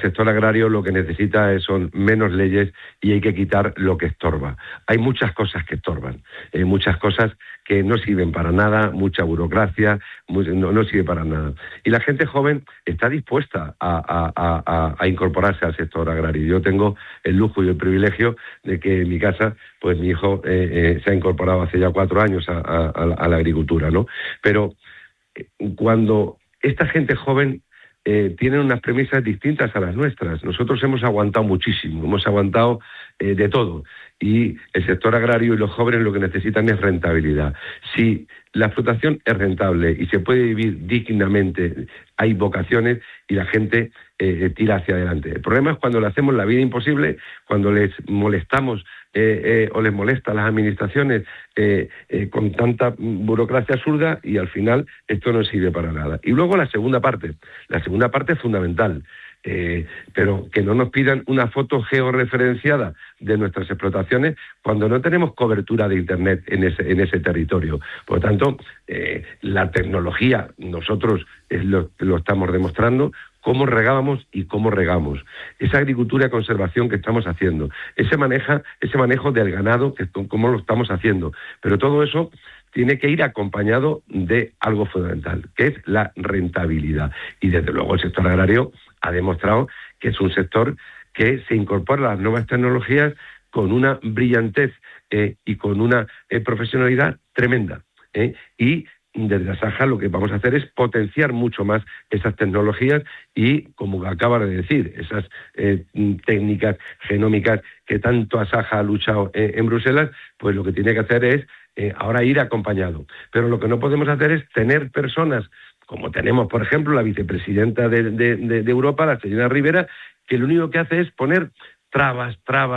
sector agrario lo que necesita son menos leyes y hay que quitar lo que estorba. Hay muchas cosas que estorban, muchas cosas que no sirven para nada, mucha burocracia, no sirve para nada. Y la gente joven está dispuesta a incorporarse al sector agrario. Yo tengo el lujo y el privilegio de que en mi casa, pues mi hijo se ha incorporado hace ya 4 años a la agricultura, ¿no? Pero cuando esta gente joven tienen unas premisas distintas a las nuestras. Nosotros hemos aguantado muchísimo, hemos aguantado de todo. Y el sector agrario y los jóvenes lo que necesitan es rentabilidad. Si la explotación es rentable y se puede vivir dignamente, hay vocaciones y la gente tira hacia adelante. El problema es cuando le hacemos la vida imposible, cuando les molestamos o les molesta a las administraciones con tanta burocracia absurda y al final esto no sirve para nada. Y luego la segunda parte es fundamental. Pero que no nos pidan una foto georreferenciada de nuestras explotaciones cuando no tenemos cobertura de Internet en ese territorio. Por lo tanto, la tecnología, nosotros lo estamos demostrando, cómo regábamos y cómo regamos. Esa agricultura de conservación que estamos haciendo, ese manejo del ganado, cómo lo estamos haciendo. Pero todo eso tiene que ir acompañado de algo fundamental, que es la rentabilidad. Y desde luego el sector agrario ha demostrado que es un sector que se incorpora a las nuevas tecnologías con una brillantez y con una profesionalidad tremenda. Y desde Asaja lo que vamos a hacer es potenciar mucho más esas tecnologías y, como acaba de decir, esas técnicas genómicas que tanto Asaja ha luchado en Bruselas, pues lo que tiene que hacer es ahora ir acompañado. Pero lo que no podemos hacer es tener personas, como tenemos, por ejemplo, la vicepresidenta de Europa, la señora Rivera, que lo único que hace es poner trabas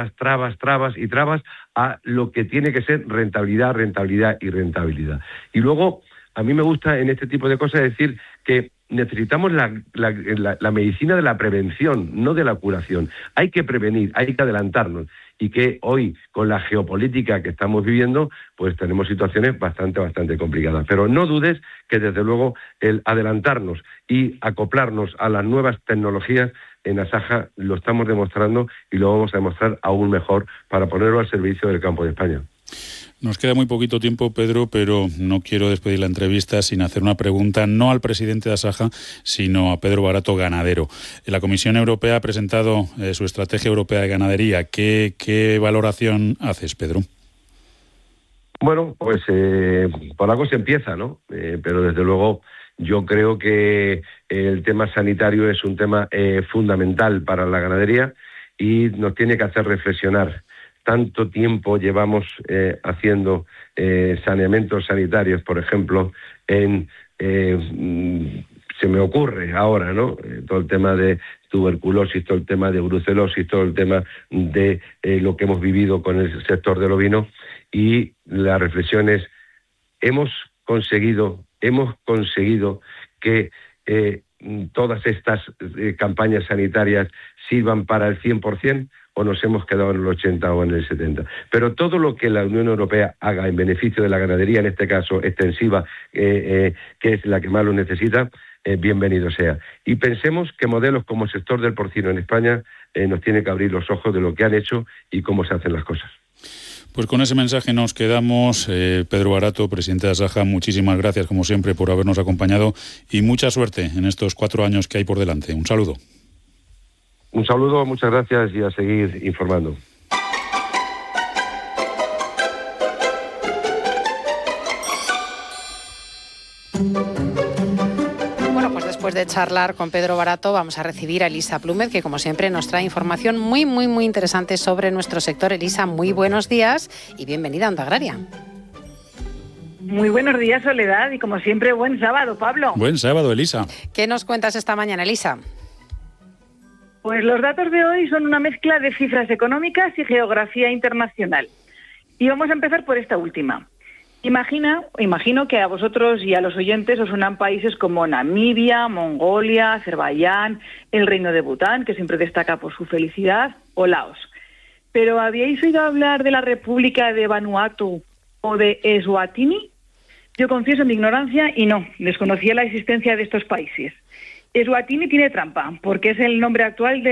a lo que tiene que ser rentabilidad. Y luego, a mí me gusta en este tipo de cosas decir que necesitamos la medicina de la prevención, no de la curación. Hay que prevenir, hay que adelantarnos. Y que hoy, con la geopolítica que estamos viviendo, pues tenemos situaciones bastante complicadas. Pero no dudes que, desde luego, el adelantarnos y acoplarnos a las nuevas tecnologías en Asaja lo estamos demostrando y lo vamos a demostrar aún mejor para ponerlo al servicio del campo de España. Nos queda muy poquito tiempo, Pedro, pero no quiero despedir la entrevista sin hacer una pregunta, no al presidente de Asaja, sino a Pedro Barato, ganadero. La Comisión Europea ha presentado su Estrategia Europea de Ganadería. ¿Qué valoración haces, Pedro? Bueno, pues por algo se empieza, ¿no? Pero desde luego yo creo que el tema sanitario es un tema fundamental para la ganadería y nos tiene que hacer reflexionar. Tanto tiempo llevamos haciendo saneamientos sanitarios, por ejemplo, se me ocurre ahora, ¿no? Todo el tema de tuberculosis, todo el tema de brucelosis, todo el tema de lo que hemos vivido con el sector del ovino. Y la reflexión es, hemos conseguido que todas estas campañas sanitarias sirvan para el 100%, o nos hemos quedado en el 80 o en el 70. Pero todo lo que la Unión Europea haga en beneficio de la ganadería, en este caso extensiva, que es la que más lo necesita, bienvenido sea. Y pensemos que modelos como el sector del porcino en España nos tiene que abrir los ojos de lo que han hecho y cómo se hacen las cosas. Pues con ese mensaje nos quedamos. Pedro Barato, presidente de Asaja, muchísimas gracias, como siempre, por habernos acompañado y mucha suerte en estos 4 años que hay por delante. Un saludo. Un saludo, muchas gracias y a seguir informando. Bueno, pues después de charlar con Pedro Barato vamos a recibir a Elisa Plúmez, que como siempre nos trae información muy interesante sobre nuestro sector. Elisa, muy buenos días y bienvenida a Onda Agraria. Muy buenos días, Soledad, y como siempre, buen sábado, Pablo. Buen sábado, Elisa. ¿Qué nos cuentas esta mañana, Elisa? Pues los datos de hoy son una mezcla de cifras económicas y geografía internacional. Y vamos a empezar por esta última. Imagino que a vosotros y a los oyentes os suenan países como Namibia, Mongolia, Azerbaiyán, el Reino de Bután, que siempre destaca por su felicidad, o Laos. ¿Pero habíais oído hablar de la República de Vanuatu o de Eswatini? Yo confieso mi ignorancia y no, desconocía la existencia de estos países. Eswatini tiene trampa, porque es el nombre actual de